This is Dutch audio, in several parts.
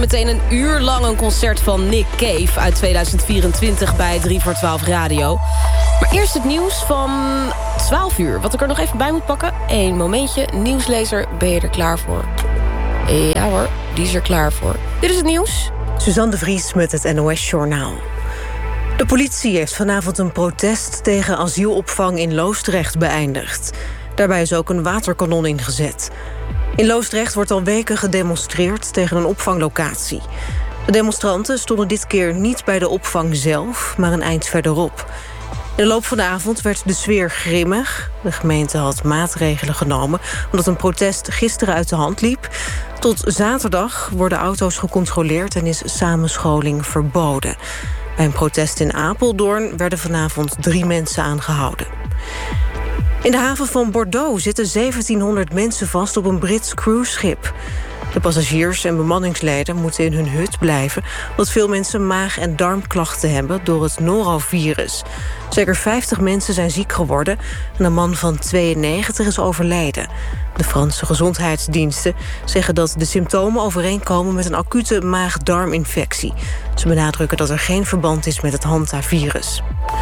Zometeen een uur lang een concert van Nick Cave uit 2024 bij 3 voor 12 Radio. Maar eerst het nieuws van 12 uur. Wat ik er nog even bij moet pakken. Eén momentje. Nieuwslezer, ben je er klaar voor? Ja hoor, die is er klaar voor. Dit is het nieuws. Suzanne de Vries met het NOS-journaal. De politie heeft vanavond een protest tegen asielopvang in Loosdrecht beëindigd. Daarbij is ook een waterkanon ingezet. In Loosdrecht wordt al weken gedemonstreerd tegen een opvanglocatie. De demonstranten stonden dit keer niet bij de opvang zelf, maar een eind verderop. In de loop van de avond werd de sfeer grimmig. De gemeente had maatregelen genomen omdat een protest gisteren uit de hand liep. Tot zaterdag worden auto's gecontroleerd en is samenscholing verboden. Bij een protest in Apeldoorn werden vanavond 3 mensen aangehouden. In de haven van Bordeaux zitten 1700 mensen vast op een Brits cruiseschip. De passagiers en bemanningsleden moeten in hun hut blijven, omdat veel mensen maag- en darmklachten hebben door het norovirus. Zeker 50 mensen zijn ziek geworden en een man van 92 is overleden. De Franse gezondheidsdiensten zeggen dat de symptomen overeenkomen met een acute maag-darminfectie. Ze benadrukken dat er geen verband is met het hantavirus.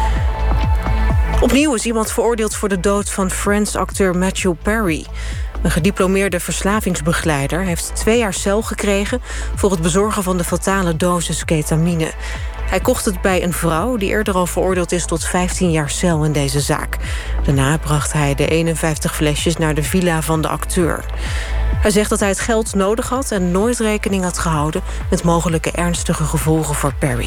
Opnieuw is iemand veroordeeld voor de dood van Friends-acteur Matthew Perry. Een gediplomeerde verslavingsbegeleider heeft 2 jaar cel gekregen voor het bezorgen van de fatale dosis ketamine. Hij kocht het bij een vrouw die eerder al veroordeeld is tot 15 jaar cel in deze zaak. Daarna bracht hij de 51 flesjes naar de villa van de acteur. Hij zegt dat hij het geld nodig had en nooit rekening had gehouden met mogelijke ernstige gevolgen voor Perry.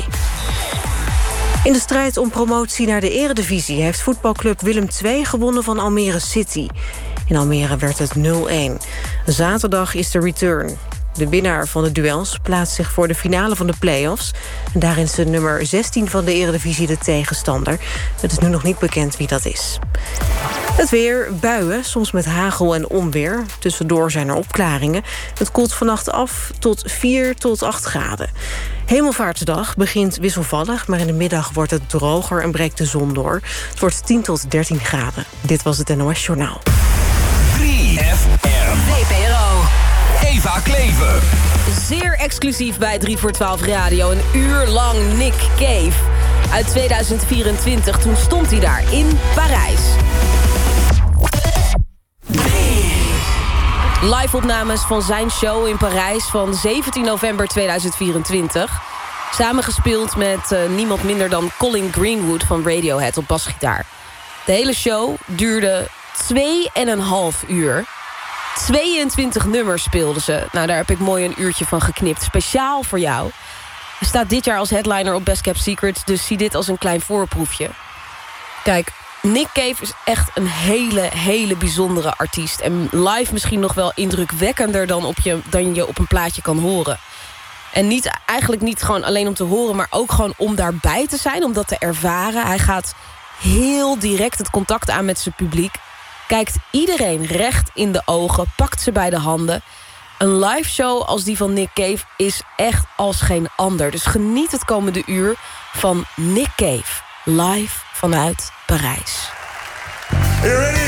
In de strijd om promotie naar de eredivisie heeft voetbalclub Willem II gewonnen van Almere City. In Almere werd het 0-1. Zaterdag is de return. De winnaar van de duels plaatst zich voor de finale van de play-offs. En daarin is de nummer 16 van de eredivisie de tegenstander. Het is nu nog niet bekend wie dat is. Het weer, buien, soms met hagel en onweer. Tussendoor zijn er opklaringen. Het koelt vannacht af tot 4 tot 8 graden. Hemelvaartsdag begint wisselvallig, maar in de middag wordt het droger en breekt de zon door. Het wordt 10 tot 13 graden. Dit was het NOS Journaal. 3FM. VPRO. Eva Klever. Zeer exclusief bij 3 voor 12 Radio. Een uur lang Nick Cave. Uit 2024, toen stond hij daar in Parijs. Live-opnames van zijn show in Parijs van 17 november 2024. Samengespeeld met niemand minder dan Colin Greenwood van Radiohead op basgitaar. De hele show duurde 2,5 uur. 22 nummers speelden ze. Nou, daar heb ik mooi een uurtje van geknipt. Speciaal voor jou. Hij staat dit jaar als headliner op Best Kept Secrets, dus zie dit als een klein voorproefje. Kijk, Nick Cave is echt een hele bijzondere artiest. En live misschien nog wel indrukwekkender dan je op een plaatje kan horen. En eigenlijk niet gewoon alleen om te horen, maar ook gewoon om daarbij te zijn, om dat te ervaren. Hij gaat heel direct het contact aan met zijn publiek. Kijkt iedereen recht in de ogen, pakt ze bij de handen. Een live show als die van Nick Cave is echt als geen ander. Dus geniet het komende uur van Nick Cave, live vanuit Parijs.